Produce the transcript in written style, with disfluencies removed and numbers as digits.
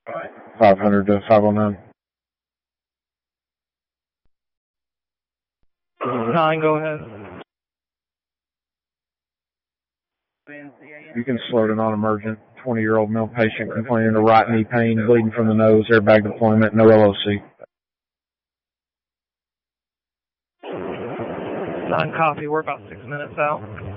500 to 509. 9, go ahead. You can slow to non-emergent. 20-year-old male patient complaining of right knee pain, bleeding from the nose, airbag deployment, no LOC. 9, copy. We're about 6 minutes out.